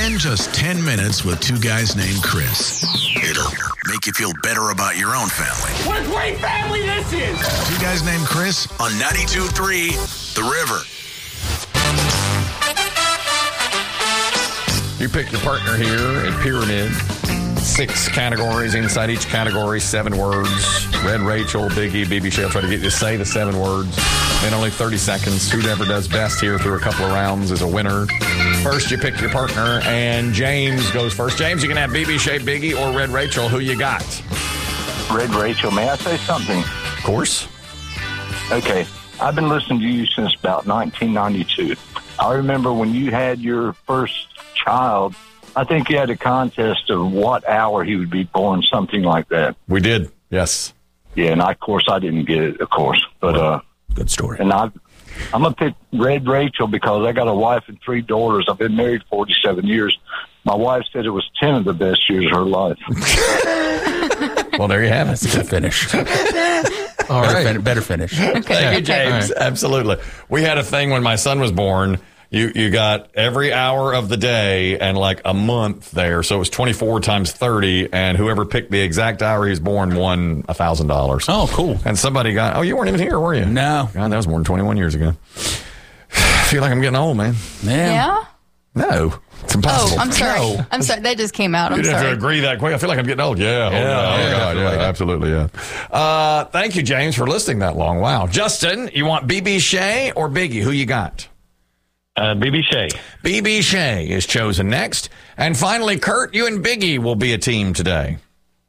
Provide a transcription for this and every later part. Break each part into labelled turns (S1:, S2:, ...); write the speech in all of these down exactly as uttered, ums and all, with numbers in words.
S1: Spend just ten minutes with two guys named Chris. It'll make you feel better about your own family.
S2: What a great family this is!
S1: Two guys named Chris on ninety-two point three The River.
S3: You pick your partner here at Pyramid. Six categories. Inside each category, seven words. Red Rachel, Biggie, B B Shea. I'll try to get you to say the seven words in only thirty seconds. Whoever does best here through a couple of rounds is a winner. First, you pick your partner, and James goes first. James, you can have B B Shea, Biggie, or Red Rachel. Who you got?
S4: Red Rachel. May I say something?
S3: Of course.
S4: Okay. I've been listening to you since about nineteen ninety-two. I remember when you had your first child, I think you had a contest of what hour he would be born, something like that.
S3: We did, yes.
S4: Yeah, and I, of course, I didn't get it, of course. But uh,
S5: good story.
S4: And I, I'm going to pick Red Rachel because I got a wife and three daughters. I've been married forty-seven years. My wife said it was ten of the best years of her life.
S3: Well, there you have it.
S5: That's a good finish.
S3: All
S5: better,
S3: right.
S5: fin- better finish.
S3: Okay. Thank you, James.
S5: Right.
S3: Absolutely. We had a thing when my son was born. You you got every hour of the day and like a month there. So it was twenty-four times thirty, and whoever picked the exact hour he was born won one thousand dollars.
S5: Oh, cool.
S3: And somebody got, oh, you weren't even here, were you?
S5: No.
S3: God, that was more than twenty-one years ago. I feel like I'm getting old, man.
S5: Man.
S6: Yeah?
S3: No. It's impossible.
S6: Oh, I'm sorry.
S3: No.
S6: I'm sorry. That just came out. I'm
S3: You didn't have
S6: sorry.
S3: to agree that quick. I feel like I'm getting old. Yeah.
S5: Yeah,
S3: oh, yeah,
S5: yeah,
S3: oh, God, yeah,
S5: absolutely.
S3: absolutely, yeah. Uh, thank you, James, for listening that long. Wow. Justin, you want B B Shea or Biggie? Who you got?
S7: Uh, B B Shea.
S3: B B Shea is chosen next. And finally, Kurt, you and Biggie will be a team today.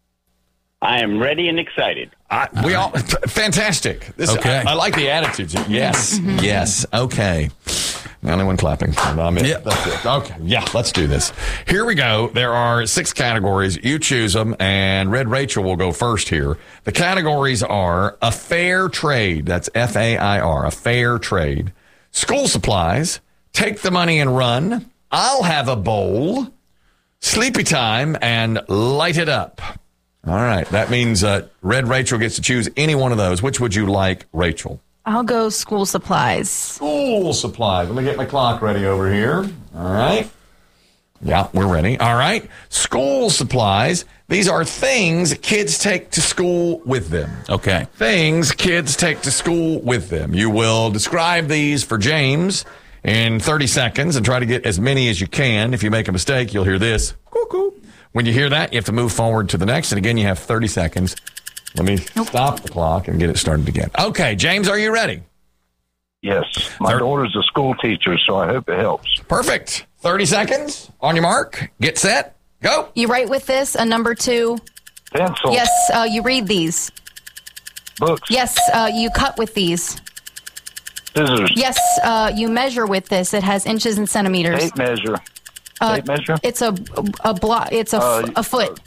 S7: I am ready and excited.
S3: I, we all fantastic. This,
S5: Okay.
S3: I, I like the attitudes. Yes, yes. Okay. The only one clapping. I'm in.
S5: Yep.
S3: That's it. Okay. Yeah, let's do this. Here we go. There are six categories. You choose them, and Red Rachel will go first here. The categories are a fair trade. That's F A I R. A fair trade. School supplies. Take the money and run. I'll have a bowl. Sleepy time and light it up. All right. That means uh, Red Rachel gets to choose any one of those. Which would you like, Rachel?
S6: I'll go school supplies.
S3: School supplies. Let me get my clock ready over here. All right. Yeah, we're ready. All right. School supplies. These are things kids take to school with them.
S5: Okay.
S3: Things kids take to school with them. You will describe these for James in thirty seconds and try to get as many as you can. If you make a mistake, you'll hear this. Cuckoo. When you hear that, you have to move forward to the next. And again, you have thirty seconds. Let me stop the clock and get it started again. Okay, James, are you ready?
S4: Yes. My
S3: Thir-
S4: daughter's a school teacher, so I hope it helps.
S3: Perfect. thirty seconds. On your mark. Get set. Go.
S6: You write with this, a number two.
S4: Pencil.
S6: Yes, uh, you read these.
S4: Books.
S6: Yes, uh, you cut with these.
S4: Scissors.
S6: Yes, uh, you measure with this. It has inches and centimeters.
S4: Tape measure.
S6: Uh,
S4: Tape measure.
S6: It's a a block. It's a,
S4: Uh,
S6: f- a foot.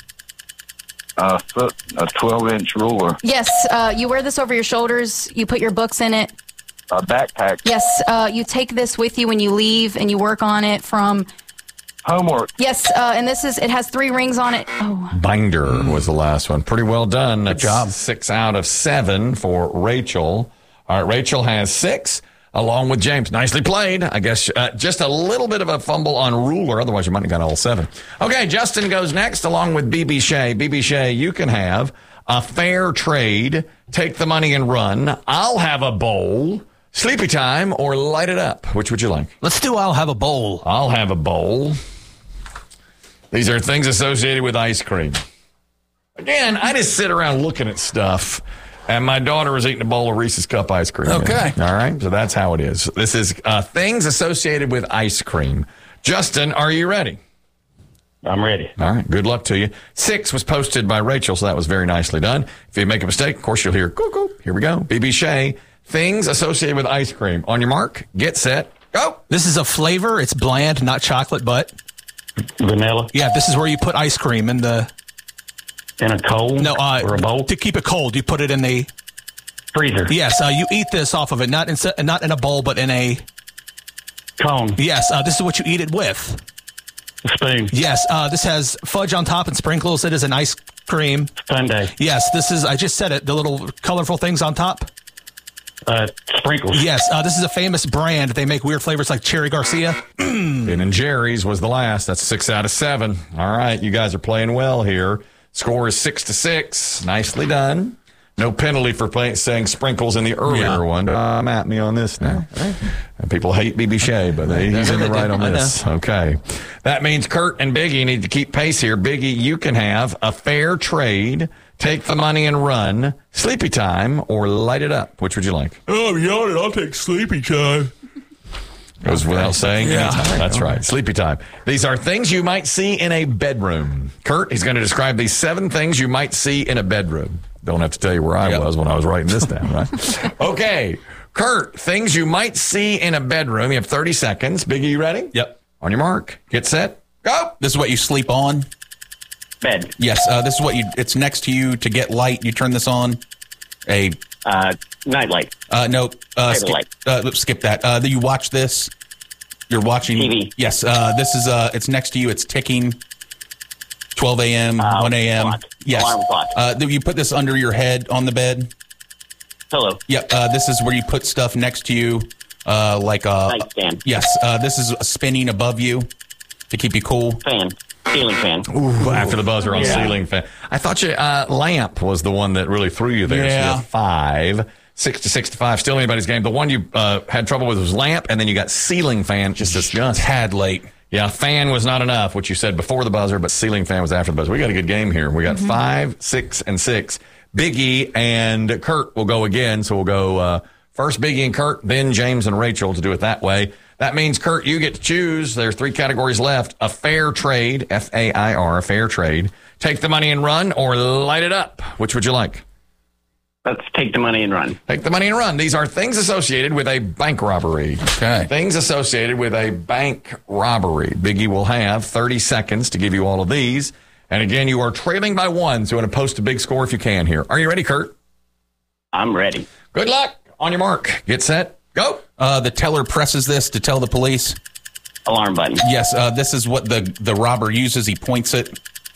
S4: A foot. A twelve-inch ruler.
S6: Yes, uh, you wear this over your shoulders. You put your books in it.
S4: A backpack.
S6: Yes, uh, you take this with you when you leave, and you work on it from.
S4: Homework.
S6: Yes, uh, and this is. It has three rings on it. Oh,
S3: Binder was the last one. Pretty well done. Good
S5: job.
S3: Six out of seven for Rachel. All right, Rachel has six, along with James. Nicely played. I guess uh, just a little bit of a fumble on ruler. Otherwise, you might have got all seven. Okay, Justin goes next, along with B B Shea. B B Shea, you can have a fair trade, take the money and run. I'll have a bowl, sleepy time, or light it up. Which would you like?
S5: Let's do I'll have a bowl.
S3: I'll have a bowl. These are things associated with ice cream. Again, I just sit around looking at stuff, and my daughter was eating a bowl of Reese's Cup ice cream.
S5: Okay.
S3: All right, so that's how it is. This is uh, things associated with ice cream. Justin, are you ready?
S7: I'm ready.
S3: All right, good luck to you. Six was posted by Rachel, so that was very nicely done. If you make a mistake, of course, you'll hear cuckoo. Here we go. B B Shea, things associated with ice cream. On your mark, get set, go.
S5: This is a flavor. It's bland, not chocolate, but
S7: Vanilla
S5: yeah, this is where you put ice cream in the
S7: in a cold
S5: no uh,
S7: or a bowl?
S5: to keep it cold. You put it in the
S7: Freezer.
S5: yes. Uh, you eat this off of it, not in not in a bowl, but in a
S7: Cone.
S5: yes. Uh, this is what you eat it with.
S7: Spoon.
S5: Yes, uh, this has fudge on top and sprinkles. It is an ice cream.
S7: Sundae.
S5: Yes, this is. I just said it. The little colorful things on top.
S7: Uh, sprinkles.
S5: Yes, uh, this is a famous brand. They make weird flavors like Cherry Garcia.
S3: Ben and Jerry's was the last. That's six out of seven. All right, you guys are playing well here. Score is six to six. Nicely done. No penalty for play, saying sprinkles in the earlier
S5: Yeah.
S3: one. Come at me on this now. And people hate B B Shea, but they, he's in the right on
S5: I
S3: this. Okay. That means Kurt and Biggie need to keep pace here. Biggie, you can have a fair trade, take the money and run, sleepy time, or light it up. Which would you like?
S5: Oh, I'm yawning. I'll take sleepy time.
S3: Goes without saying.
S5: Yeah.
S3: Anytime. That's right. Sleepy time. These are things you might see in a bedroom. Kurt is going to describe these seven things you might see in a bedroom. Don't have to tell you where I
S5: Yep.
S3: was when I was writing this down, right? Okay. Kurt, things you might see in a bedroom. You have thirty seconds. Biggie, you ready?
S5: Yep.
S3: On your mark. Get set. Go.
S8: This is what you sleep on.
S7: Bed.
S8: Yes, uh, this is what you. It's next to you to get light. You turn this on. A
S7: Uh, nightlight.
S8: uh, no, uh,
S7: Table
S8: skip,
S7: light.
S8: uh, let's skip that. Uh, you watch this. You're watching
S7: T V.
S8: Yes, uh, this is. Uh, it's next to you. It's ticking. twelve a.m.,
S7: Uh,
S8: one a.m.
S7: clock.
S8: Yes.
S7: Alarm clock.
S8: Uh, th- you put this under your head on the bed.
S7: Pillow.
S8: Yep. Uh, this is where you put stuff next to you, uh, like a
S7: Nightstand.
S8: Yes. Uh, this is spinning above you to keep you cool.
S7: Fan. Ceiling fan.
S3: Ooh, after the buzzer on
S7: Yeah.
S3: ceiling fan. I thought you, uh, lamp was the one that really threw you there. So you
S8: Yeah.
S3: have five. Six to six to five. Still anybody's game. The one you uh, had trouble with was lamp, and then you got ceiling fan. Just as just.
S8: Tad late.
S3: Yeah, fan was not enough, which you said before the buzzer, but ceiling fan was after the buzzer. We got a good game here. We got
S6: Mm-hmm.
S3: five, six, and six. Biggie and Kurt will go again. So we'll go uh, first Biggie and Kurt, then James and Rachel to do it that way. That means, Kurt, you get to choose. There are three categories left. A fair trade, F A I R, a fair trade. Take the money and run, or light it up. Which would you like?
S7: Let's take the money and run.
S3: Take the money and run. These are things associated with a bank robbery.
S8: Okay.
S3: Things associated with a bank robbery. Biggie will have thirty seconds to give you all of these. And again, you are trailing by one, so you want to post a big score if you can here. Are you ready, Kurt?
S7: I'm ready.
S3: Good luck. On your mark. Get set. Go.
S8: Uh, the teller presses this to tell the police.
S7: Alarm button.
S8: Yes, uh, this is what the, the robber uses. He points it.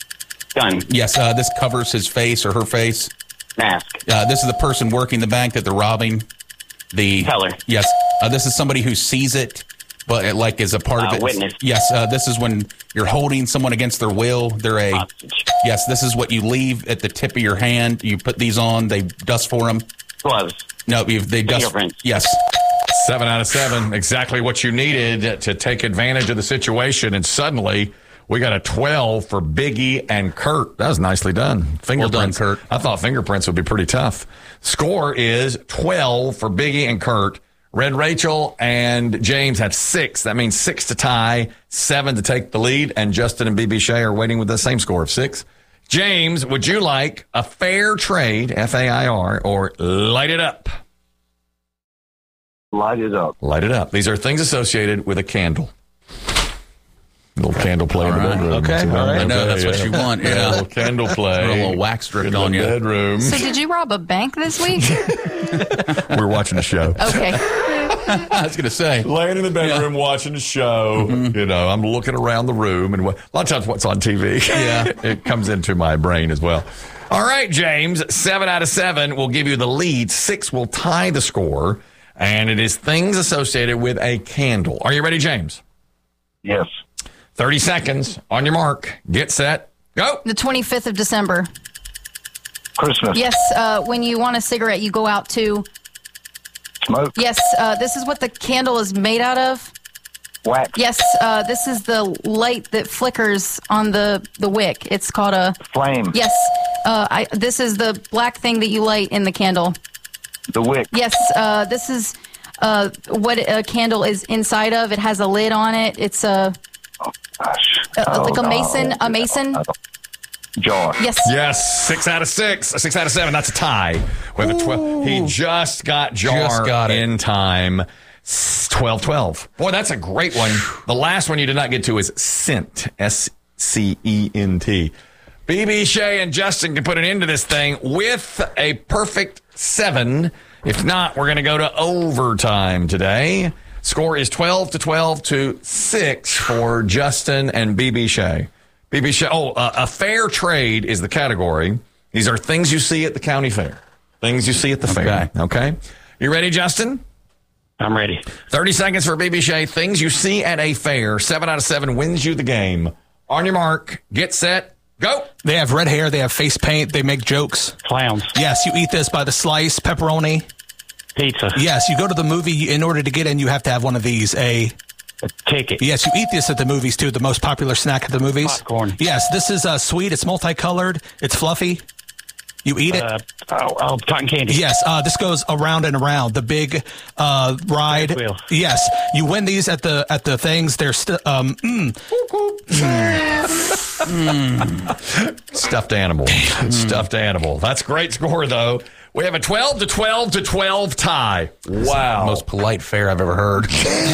S7: Gun.
S8: Yes, uh, this covers his face or her face.
S7: Mask.
S8: Uh, this is the person working the bank that they're robbing. The
S7: Teller.
S8: Yes, uh, this is somebody who sees it, but it, like is a part
S7: Uh,
S8: of it.
S7: witness.
S8: Yes, uh, this is when you're holding someone against their will. They're a.
S7: Hostage.
S8: Yes, this is what you leave at the tip of your hand. You put these on. They dust for them.
S7: Gloves.
S8: No, you they dust.
S7: Fingerprints.
S8: Yes.
S3: Seven out of seven. Exactly what you needed to take advantage of the situation. And suddenly, we got a twelve for Biggie and Kurt. That was nicely done. Fingerprints.
S8: Well done, Kurt.
S3: I thought fingerprints would be pretty tough. Score is twelve for Biggie and Kurt. Red Rachel and James have six. That means six to tie, seven to take the lead. And Justin and B B Shea are waiting with the same score of six. James, would you like a fair trade, F A I R, or light it up?
S4: Light it up.
S3: Light it up. These are things associated with a candle. Little candle play in the
S8: All right.
S3: bedroom.
S5: Okay,
S3: See,
S5: all right.
S8: I know, that's what
S3: yeah.
S8: you want,
S3: A
S8: yeah.
S3: little candle play.
S8: Put a little wax drip
S3: in
S8: on
S3: the
S8: you.
S3: bedroom.
S6: So did you rob a bank this week?
S3: We're watching a show.
S6: Okay.
S8: I was gonna say.
S3: Laying in the bedroom watching a show.
S8: Mm-hmm.
S3: You know, I'm looking around the room, and what, a lot of times what's on T V,
S8: Yeah.
S3: it comes into my brain as well. All right, James, seven out of seven will give you the lead. Six will tie the score, and it is things associated with a candle. Are you ready, James?
S4: Yes.
S3: thirty seconds on your mark. Get set. Go.
S6: The twenty-fifth of December.
S4: Christmas.
S6: Yes, uh, when you want a cigarette, you go out to.
S4: Smoke.
S6: Yes, uh, this is what the candle is made out of.
S4: Wax.
S6: Yes, uh, this is the light that flickers on the, the wick. It's called a.
S4: Flame.
S6: Yes, uh, I, this is the black thing that you light in the candle.
S4: The wick.
S6: Yes, uh, this is uh, what a candle is inside of. It has a lid on it. It's a,
S4: Gosh.
S6: a
S4: Oh,
S6: like a
S4: no.
S6: mason. A mason.
S4: Jar.
S6: Yes.
S3: Yes, six out of six. Six out of seven. That's a tie. With a twelve. He just got jar
S8: Just got it.
S3: in time. twelve twelve. Boy, that's a great one. The last one you did not get to is scent. S C E N T. B B Shea and Justin can put an end to this thing with a perfect seven. If not, we're going to go to overtime today. Score is twelve to twelve to six for Justin and B B Shea. B B Shea, oh, uh, a fair trade is the category. These are things you see at the county fair. Things you see at the fair. Okay. You ready, Justin?
S7: I'm ready.
S3: thirty seconds for B B Shea. Things you see at a fair. Seven out of seven wins you the game. On your mark, get set, go.
S5: They have red hair. They have face paint. They make jokes.
S7: Clowns.
S5: Yes, you eat this by the slice. Pepperoni.
S7: Pizza.
S5: Yes, you go to the movie. In order to get in, you have to have one of these. A
S7: A ticket.
S5: Yes, you eat this at the movies, too. The most popular snack at the movies.
S7: Popcorn.
S5: Yes, this is uh, sweet. It's multicolored. It's fluffy. You eat it.
S7: Uh, oh, oh, cotton candy.
S5: Yes, uh, this goes around and around. The big uh, ride.
S7: Ferris wheel.
S5: Yes, you win these at the at the things. They're st- um, mm.
S3: Mm. Stuffed animal. Stuffed animal. That's a great score, though. We have a twelve to twelve to twelve tie. Wow.
S8: Most polite fair I've ever heard.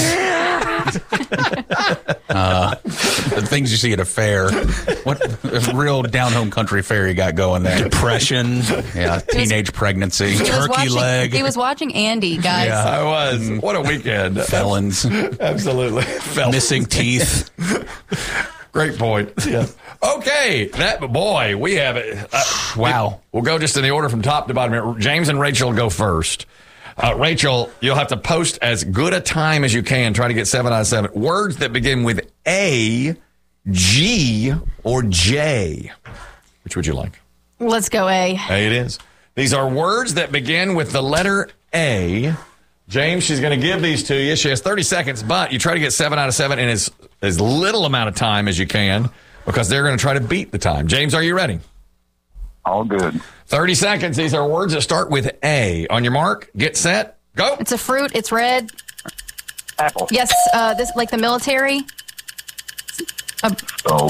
S8: uh, the things you see at a fair. What a real down-home country fair you got going there.
S5: Depression.
S8: Yeah, teenage pregnancy.
S6: He was
S5: Turkey
S6: watching,
S5: leg.
S6: He was watching Andy, guys.
S3: Yeah, I was. What a weekend.
S8: Felons.
S3: Absolutely. Felons.
S5: Missing teeth.
S3: Great point. Yes. Okay. That boy, we have it. Uh,
S8: Wow.
S3: We'll go just in the order from top to bottom. James and Rachel go first. Uh, Rachel, you'll have to post as good a time as you can. Try to get seven out of seven. Words that begin with A, G, or J. Which would you like?
S6: Let's go A.
S3: A it is. These are words that begin with the letter A. James, she's going to give these to you. She has thirty seconds, but you try to get seven out of seven in as, as little amount of time as you can because they're going to try to beat the time. James, are you ready?
S4: All good.
S3: thirty seconds. These are words that start with A. On your mark, get set, go.
S6: It's a fruit. It's red.
S4: Apple.
S6: Yes, uh, this like the military. A,
S4: So,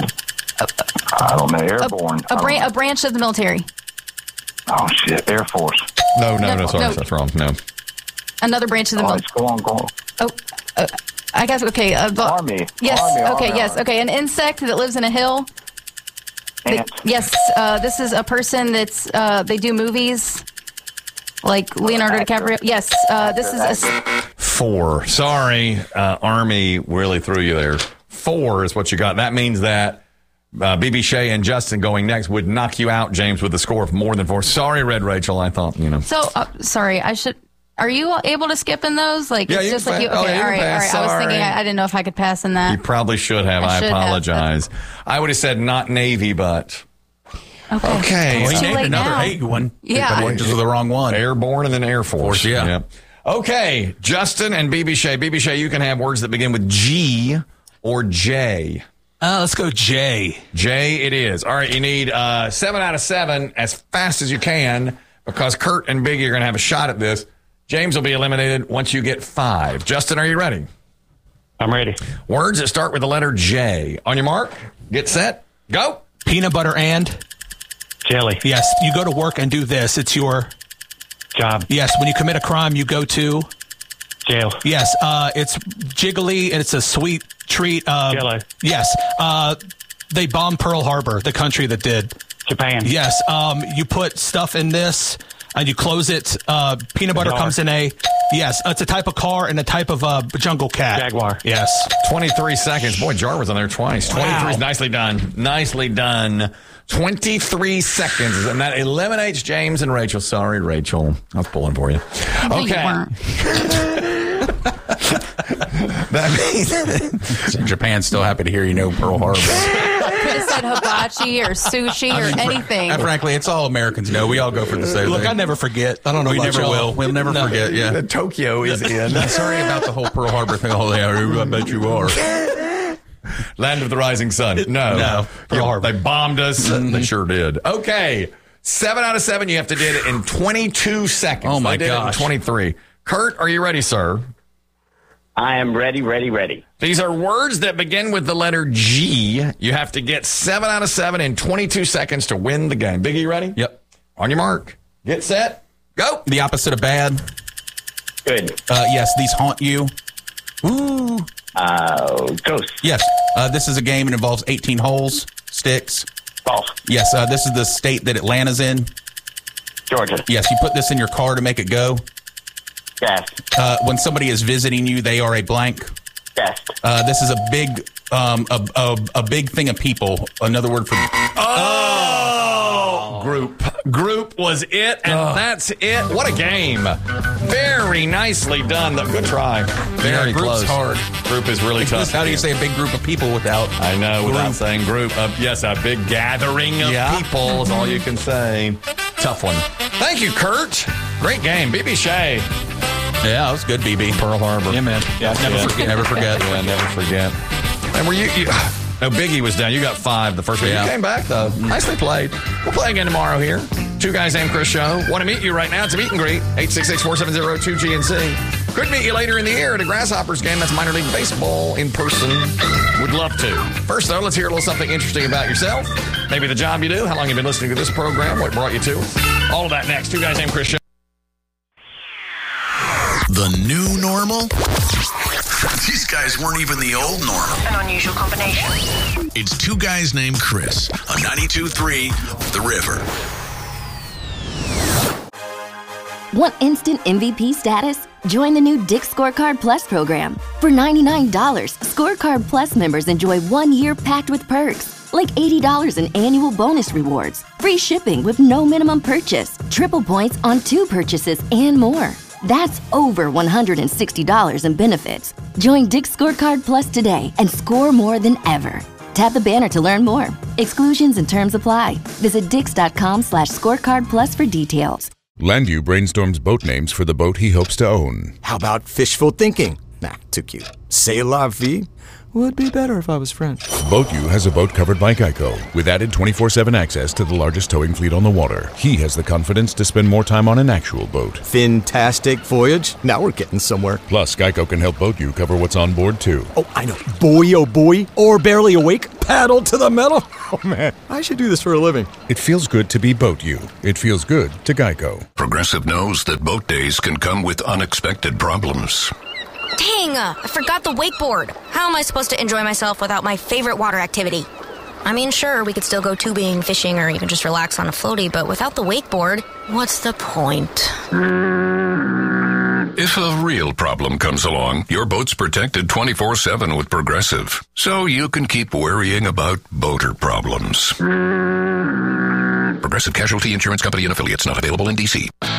S4: I don't know. Airborne.
S6: a,
S4: I don't
S6: bran-
S4: know.
S6: a branch of the military.
S4: Oh, shit. Air Force.
S3: No, no, no,
S6: No,
S3: sorry,
S6: no.
S3: that's wrong. No.
S6: Another branch of the
S4: All
S6: military.
S4: right, go on, go on.
S6: Oh, uh, I guess, okay. Uh, but-
S4: Army.
S6: Yes,
S4: Army,
S6: okay,
S4: Army,
S6: yes,
S4: Army.
S6: okay. An insect that lives in a hill. They-
S4: Ant.
S6: yes, uh, this is a person that's, uh, they do movies. Like Leonardo
S4: Actor.
S6: DiCaprio. Yes, uh, this is a, s-
S3: Four. Sorry, uh, Army really threw you there. Four is what you got. That means that uh, B B Shea and Justin going next would knock you out, James, with a score of more than four. Sorry, Red Rachel. I thought, you know.
S6: so, uh, sorry, I should, are you able to skip in those? Like,
S3: Yeah,
S6: it's
S3: you
S6: just
S3: can
S6: like you,
S3: pass. Oh,
S6: okay,
S3: yeah, you
S6: all
S3: can
S6: right, all
S3: pass.
S6: right. I was
S3: Sorry.
S6: thinking, I, I didn't know if I could pass in that.
S3: You probably should have. I,
S6: I should have.
S3: apologize. I would have said not Navy, but
S6: Okay.
S3: okay.
S8: Well,
S6: It's
S8: he
S6: too
S8: named
S6: late
S8: another
S6: now.
S8: eight one.
S6: Yeah.
S8: But he went to the wrong one.
S3: Airborne and then Air Force.
S8: Force, yeah.
S3: Okay, Justin and B B Shea. B B Shea, you can have words that begin with G or J.
S5: Uh, let's go J.
S3: J it is. All right, you need uh, seven out of seven as fast as you can because Kurt and Biggie are going to have a shot at this. James will be eliminated once you get five. Justin, are you ready?
S7: I'm ready.
S3: Words that start with the letter J. On your mark, get set, go.
S5: Peanut butter and.
S7: Jelly.
S5: Yes, you go to work and do this. It's your.
S7: Job.
S5: Yes, when you commit a crime, you go to.
S7: Jail.
S5: Yes, uh, it's jiggly and it's a sweet treat. Uh,
S7: Jello.
S5: Yes, uh, they bombed Pearl Harbor, the country that did.
S7: Japan.
S5: Yes, um, you put stuff in this and you close it. Uh, peanut butter
S7: Jar.
S5: comes in a. Yes, it's a type of car and a type of uh, jungle cat.
S7: Jaguar.
S5: Yes.
S3: twenty-three seconds. Boy, Jar was on there twice. twenty-three is nicely done. Nicely done. twenty-three seconds. And that eliminates James and Rachel. Sorry, Rachel. I was pulling for you.
S6: No, you
S3: Okay.
S6: weren't.
S3: That means
S8: Japan's still happy to hear you know Pearl Harbor.
S6: Could have said hibachi or sushi or anything.
S8: And frankly, it's all Americans know. We all go for the same
S5: Look,
S8: thing.
S5: I never forget. I don't know
S8: We
S5: about
S8: never
S5: y'all.
S8: will. We'll never
S5: No.
S8: forget. Yeah.
S3: that Tokyo is in.
S8: Sorry about the whole Pearl Harbor thing. Oh, yeah, I bet you are.
S3: Land of the Rising Sun. No.
S8: No.
S3: Pearl
S8: You-
S3: Harbor. They bombed us. They sure did. Okay. Seven out of seven. You have to do it in twenty-two seconds.
S8: Oh, my
S3: They did
S8: gosh.
S3: It in twenty-three. Kurt, are you ready, sir?
S7: I am ready, ready, ready.
S3: These are words that begin with the letter G. You have to get seven out of seven in twenty-two seconds to win the game. Biggie, you ready?
S8: Yep.
S3: On your mark. Get set. Go.
S8: The opposite of bad.
S7: Good.
S8: Uh, yes, these haunt you. Ooh.
S7: Uh, ghost.
S8: Yes. Uh, this is a game. It involves eighteen holes, sticks.
S7: False.
S8: Yes. Uh, this is the state that Atlanta's in.
S7: Georgia.
S8: Yes. You put this in your car to make it go.
S7: Gas.
S8: Uh, when somebody is visiting you, they are a blank.
S7: Gas.
S8: Uh, this is a big, um, a, a, a big thing of people. Another word for
S3: Oh! Group. Group was it, and
S8: Oh.
S3: that's it. What a game. Very nicely done. though. Good try. Very
S8: Yeah, group's
S3: close.
S8: hard.
S3: Group is really tough.
S8: How do you say a big group of people without?
S3: I know, without
S8: Group.
S3: saying group. Uh, yes, a big gathering of
S8: Yeah.
S3: people is all you can say. Tough one. Thank you, Kurt. Great game. B B Shea.
S8: Yeah, that was good, B B.
S3: Pearl Harbor.
S5: Yeah, man. Yeah, never
S3: Yeah.
S5: forget.
S8: Never forget.
S3: Yeah, never forget. And were you, you no, Biggie was down. You got five the first week.
S8: Yeah.
S3: You came back, though. Nicely played. We'll play again tomorrow here. Two Guys Named Chris show. Want to meet you right now? It's a meet and greet. eight six six, four seven zero, two G N C. Could meet you later in the year at a Grasshoppers game. That's minor league baseball in person. Would love to. First, though, let's hear a little something interesting about yourself. Maybe the job you do, how long you've been listening to this program, what brought you to it. All of that next. Two Guys Named Chris show.
S1: The new normal? These guys weren't even the old normal.
S9: An unusual combination.
S1: It's Two Guys Named Chris on ninety-two point three The River.
S10: Want instant M V P status? Join the new Dick's Scorecard Plus program. For ninety-nine dollars, Scorecard Plus members enjoy one year packed with perks, like eighty dollars in annual bonus rewards, free shipping with no minimum purchase, triple points on two purchases, and more. That's over one hundred sixty dollars in benefits. Join Dick's Scorecard Plus today and score more than ever. Tap the banner to learn more. Exclusions and terms apply. Visit dix.com slash scorecard plus for details.
S11: Landu brainstorms boat names for the boat he hopes to own.
S12: How about fishful thinking? Nah, too cute. C'est la vie would be better if I was French.
S11: BoatU has a boat covered by Geico with added twenty-four seven access to the largest towing fleet on the water. He has the confidence to spend more time on an actual boat.
S12: Fantastic voyage. Now we're getting somewhere.
S11: Plus, Geico can help BoatU cover what's on board, too.
S12: Oh, I know. Boy, oh boy. Or barely awake. Paddle to the metal. Oh, man. I should do this for a living.
S11: It feels good to be BoatU. It feels good to Geico.
S1: Progressive knows that boat days can come with unexpected problems.
S13: Dang, uh, I forgot the wakeboard. How am I supposed to enjoy myself without my favorite water activity? I mean, sure, we could still go tubing, fishing, or even just relax on a floaty, but without the wakeboard, what's the point?
S1: If a real problem comes along, your boat's protected twenty-four seven with Progressive, so you can keep worrying about boater problems. Progressive Casualty Insurance Company and affiliates, not available in D C